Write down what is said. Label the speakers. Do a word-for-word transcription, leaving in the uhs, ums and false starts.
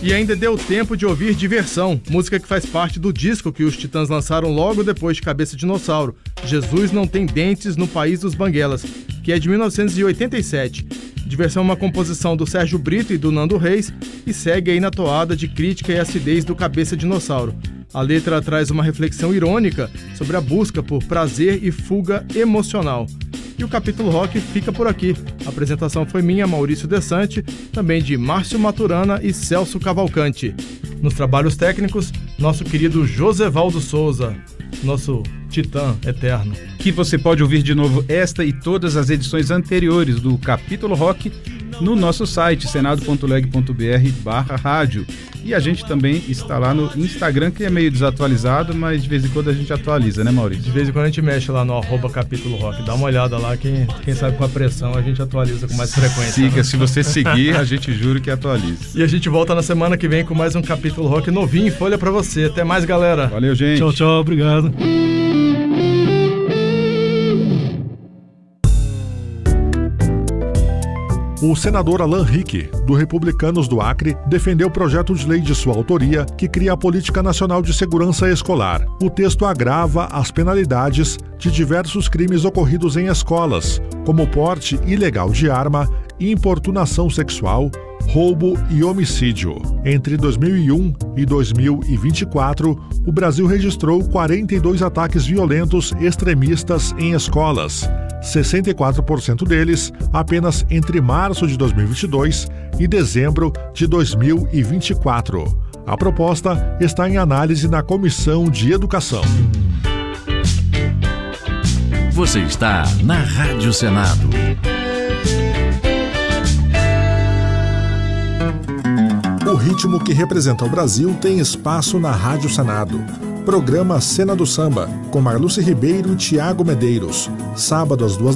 Speaker 1: E ainda deu tempo de ouvir Diversão, música que faz parte do disco que os Titãs lançaram logo depois de Cabeça de Dinossauro, Jesus Não Tem Dentes no País dos Banguelas, que é de mil novecentos e oitenta e sete. Diversão é uma composição do Sérgio Brito e do Nando Reis e segue aí na toada de crítica e acidez do Cabeça de Dinossauro. A letra traz uma reflexão irônica sobre a busca por prazer e fuga emocional. E o Capítulo Rock fica por aqui. A apresentação foi minha, Maurício Desante, também de Márcio Maturana e Celso Cavalcante. Nos trabalhos técnicos, nosso querido Josevaldo Souza, nosso titã eterno.
Speaker 2: Que você pode ouvir de novo esta e todas as edições anteriores do Capítulo Rock no nosso site, senado ponto leg ponto br barra rádio. E a gente também está lá no Instagram, que é meio desatualizado, mas de vez em quando a gente atualiza, né, Maurício?
Speaker 1: De vez em quando a gente mexe lá no arroba Capítulo Rock. Dá uma olhada lá, quem, quem sabe com a pressão a gente atualiza com mais frequência.
Speaker 2: Siga,
Speaker 1: né?
Speaker 2: Se você seguir, a gente jura que atualiza.
Speaker 1: E a gente volta na semana que vem com mais um Capítulo Rock novinho em folha pra você. Até mais, galera.
Speaker 2: Valeu, gente.
Speaker 1: Tchau, tchau. Obrigado.
Speaker 3: O senador Alan Rick, do Republicanos do Acre, defendeu o projeto de lei de sua autoria que cria a Política Nacional de Segurança Escolar. O texto agrava as penalidades de diversos crimes ocorridos em escolas, como porte ilegal de arma, importunação sexual, roubo e homicídio. Entre dois mil e um e dois mil e vinte e quatro, o Brasil registrou quarenta e dois ataques violentos extremistas em escolas. sessenta e quatro por cento deles apenas entre março de dois mil e vinte e dois e dezembro de dois mil e vinte e quatro. A proposta está em análise na Comissão de Educação.
Speaker 4: Você está na Rádio Senado.
Speaker 3: O ritmo que representa o Brasil tem espaço na Rádio Senado. Programa Cena do Samba, com Marluce Ribeiro e Tiago Medeiros. Sábado às duas